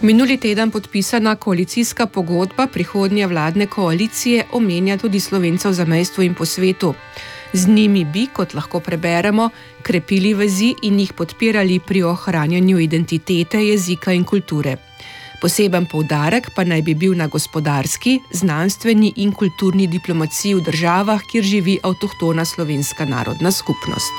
Minuli teden podpisana koalicijska pogodba prihodnje vladne koalicije omenja tudi Slovencev v zamejstvu in po svetu. Z njimi bi, kot lahko preberemo, krepili vezi in jih podpirali pri ohranjanju identitete, jezika in kulture. Poseben poudarek pa naj bi bil na gospodarski, znanstveni in kulturni diplomaciji v državah, kjer živi avtohtona slovenska narodna skupnost.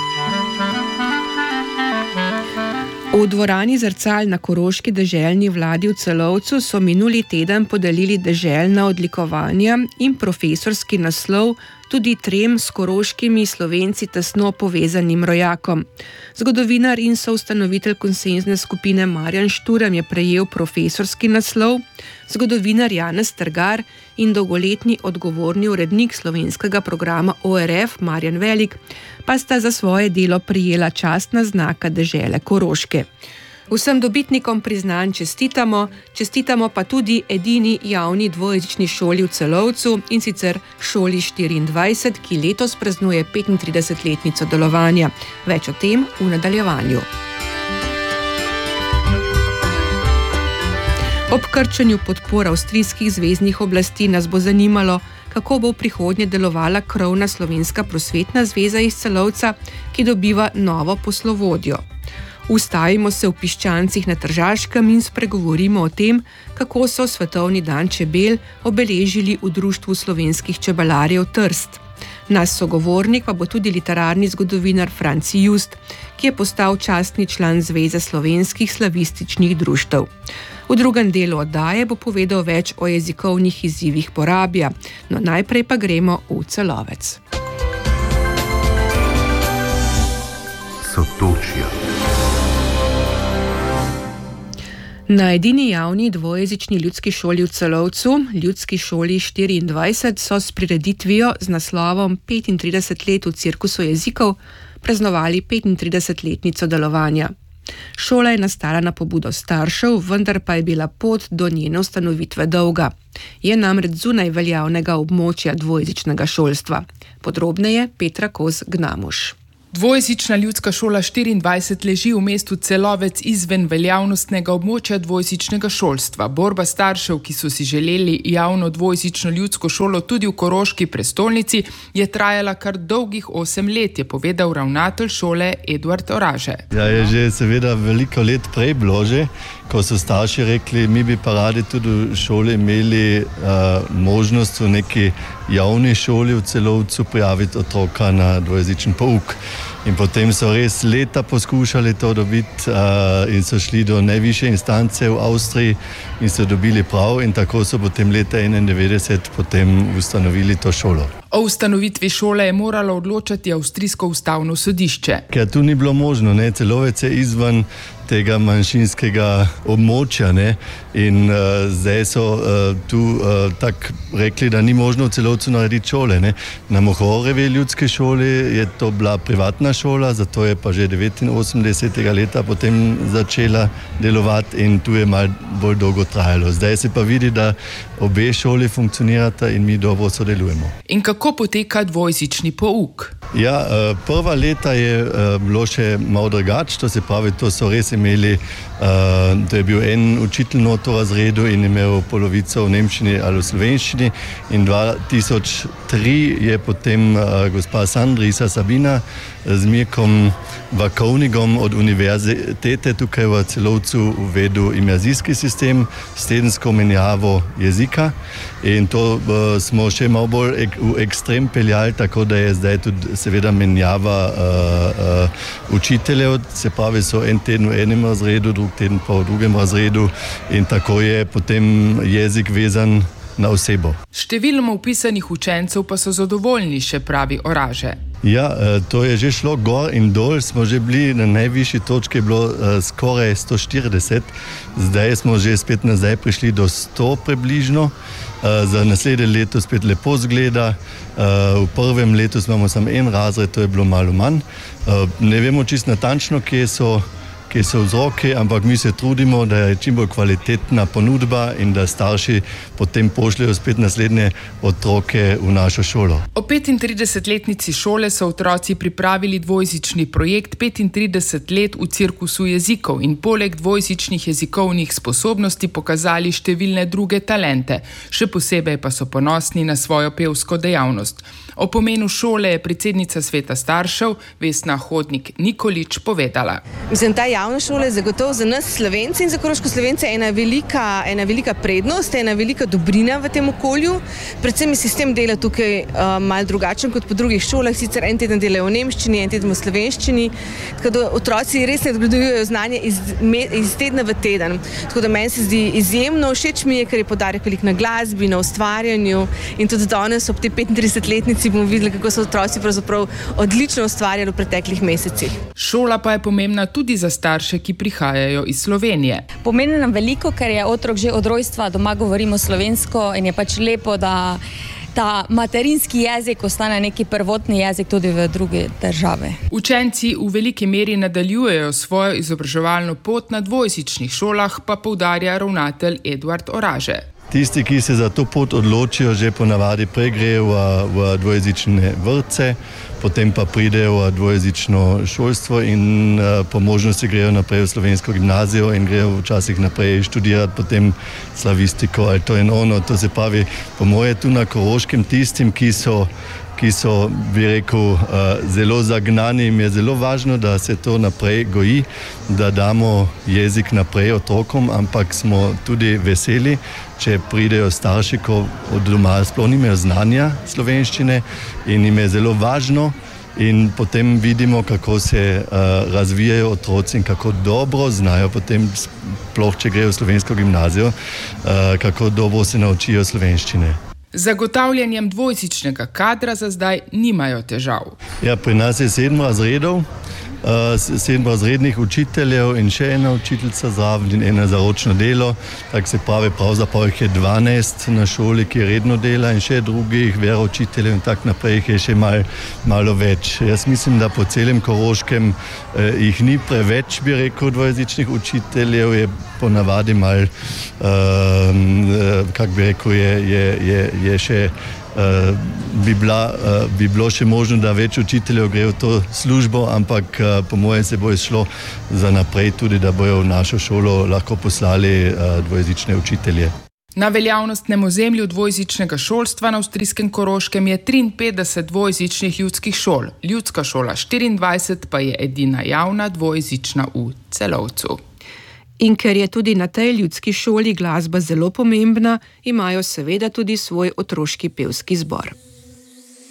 V dvorani Zrcal na koroški deželni vladi v Celovcu so minuli teden podelili deželna odlikovanja in profesorski naslov tudi 3 s koroškimi Slovenci tesno povezanim rojakom. Zgodovinar in soustanovitelj konsenzne skupine Marjan Šturm je prejel profesorski naslov, zgodovinar Janez Strgar in dolgoletni odgovorni urednik slovenskega programa ORF Marjan Velik pa sta za svoje delo prejela častna znaka dežele Koroške. Vsem dobitnikom priznanj čestitamo pa tudi edini javni dvojezični šoli v Celovcu, in sicer šoli 24, ki letos praznuje 35-letnico delovanja. Več o tem v nadaljevanju. Ob krčenju podpor avstrijskih zveznih oblasti nas bo zanimalo, kako bo v prihodnje delovala krovna slovenska prosvetna zveza iz Celovca, ki dobiva novo poslovodjo. Ustavimo se v Piščancih na Tržaškem in spregovorimo o tem, kako so Svetovni dan čebel obeležili v Društvu slovenskih čebelarjev Trst. Naš sogovornik pa bo tudi literarni zgodovinar Franci Just, ki je postal častni član Zveze slovenskih slavističnih društev. V drugem delu oddaje bo povedal več o jezikovnih izzivih Porabja, no najprej pa gremo v Celovec. Sotočja. Na edini javni dvojezični ljudski šoli v Celovcu, ljudski šoli 24, so s prireditvijo z naslovom 35 let v cirkusu jezikov praznovali 35-letnico delovanja. Šola je nastala na pobudo staršev, vendar pa je bila pot do njene ustanovitve dolga. Je namreč zunaj veljavnega območja dvojezičnega šolstva. Podrobneje Petra Kos-Gnamuš. Dvojezična ljudska šola 24 leži v mestu Celovec izven veljavnostnega območja dvojezičnega šolstva. Borba staršev, ki so si želeli javno dvojezično ljudsko šolo tudi v koroški prestolnici, je trajala kar dolgih 8 let, je povedal ravnatelj šole Eduard Oraže. Ja, je že seveda veliko let prej bilo že, ko so starši rekli, mi bi pa radi tudi v šoli imeli možnost v neki javni šoli v Celovcu prijaviti otroka na dvojezičen pouk. In potem so res leta poskušali to dobiti in so šli do najvišje instance v Avstriji in so dobili prav, in tako so potem leta 1991 potem ustanovili to šolo. O ustanovitvi šole je moralo odločati avstrijsko ustavno sodišče. Ker tu ni bilo možno, ne? Celovec je izven tega manjšinskega območja, ne? In zdaj so tu tako rekli, da ni možno v Celovcu narediti šole, ne? Na Mohorevi ljudski šoli je to bila privatna šola, zato je pa že 89. leta potem začela delovati in tu je malo bolj dolgo trajalo. Zdaj se pa vidi, da obe šoli funkcionirata in mi dobro sodelujemo. In kako poteka dvojezični pouk? Ja, prva leta je bilo še malo drugače, to se pravi, to so res imeli, to je bil en učitelj noto v razredu in imel polovico v nemščini ali v slovenščini, in 2003 je potem gospa Sandrisa Sabina z Mirkom Vakovnigom od univerzitete tukaj v Celovcu uvedel imjazijski sistem s tedensko menjavo jezika, in to smo še malo bolj v ekstrem peljali, tako da je zdaj tudi seveda menjava učiteljev, se pravi, so en teden v enem razredu, drug teden pa v drugem razredu, in tako je potem jezik vezan na osebo. Številom vpisanih učencev pa so zadovoljni, še pravi Oraže. Ja, to je že šlo gor in dol, smo že bili na najvišji točki, je bilo skoraj 140, zdaj smo že spet nazaj prišli do 100 približno, za naslednje leto spet lepo zgleda, v prvem letu imamo samo en razred, to je bilo malo manj, ne vemo čisto natančno, kje so ki so vzroki, ampak mi se trudimo, da je čim bolj kvalitetna ponudba in da starši potem pošljajo spet naslednje otroke v našo šolo. O 35-letnici šole so otroci pripravili dvojezični projekt 35 let v cirkusu jezikov in poleg dvojezičnih jezikovnih sposobnosti pokazali številne druge talente. Še posebej pa so ponosni na svojo pevsko dejavnost. O pomenu šole je predsednica sveta staršev Vesna Hodnik-Nikolič povedala. Mislim, ta javna šola je zagotovo za nas Slovence in za Koroško Slovence ena velika prednost, ena velika dobrina v tem okolju. Predvsem je sistem dela tukaj malo drugačen kot po drugih šolah, sicer en teden delajo v nemščini, en teden v slovenščini, tako da otroci res nadgrajujejo znanje iz tedna v teden. Tako da meni se zdi izjemno, všeč mi je, ker je poudarek velik na glasbi, na ustvarjanju in tudi danes ob te 35-letnici bomo videli, kako so otroci pravzaprav odlično ustvarjali v preteklih mesecih. Šola pa je pomembna tudi za starše, ki prihajajo iz Slovenije. Pomeni nam veliko, ker je otrok že od rojstva, doma govorimo slovensko in je pač lepo, da ta materinski jezik ostane neki prvotni jezik tudi v druge države. Učenci v veliki meri nadaljujejo svojo izobraževalno pot na dvojezičnih šolah, pa poudarja ravnatelj Eduard Oraže. Tisti, ki se za to pot odločijo, že ponavadi prej grejo v dvojezične vrtce, potem pa pridejo v dvojezično šolstvo in po možnosti grejo naprej v slovensko gimnazijo in grejo včasih naprej študirati potem slavistiko ali to in ono. To se pravi, po moje tu na Koroškem tistim, ki so, bi rekel, zelo zagnani, jim je zelo važno, da se to naprej goji, da damo jezik naprej otrokom, ampak smo tudi veseli, če pridejo starši, ko od doma sploh nimajo znanja slovenščine in jim je zelo važno in potem vidimo, kako se razvijajo otroci in kako dobro znajo potem, sploh če grejo v slovensko gimnazijo, kako dobro se naučijo slovenščine. Zagotavljanjem dvojezičnega kadra za zdaj nimajo težav. Ja, pri nas je 7 razredov, 7 razrednih učiteljev in še ena učiteljica zraven in ena za ročno delo. Tako se pravi, pravzaprav jih je 12 na šoli, ki redno dela in še drugih veroučiteljev in tako naprej jih je še malo več. Jaz mislim, da po celem Koroškem jih ni preveč, bi rekel, dvojezičnih učiteljev, je ponavadi malo, kak bi rekel, je še bi bilo še možno, da več učiteljev gre v to službo, ampak po mojem se bo šlo za naprej tudi, da bojo v našo šolo lahko poslali dvojezične učitelje. Na veljavnostnem ozemlju dvojezičnega šolstva na avstrijskem Koroškem je 53 dvojezičnih ljudskih šol. Ljudska šola 24 pa je edina javna dvojezična v Celovcu. In ker je tudi na tej ljudski šoli glasba zelo pomembna, imajo seveda tudi svoj otroški pevski zbor.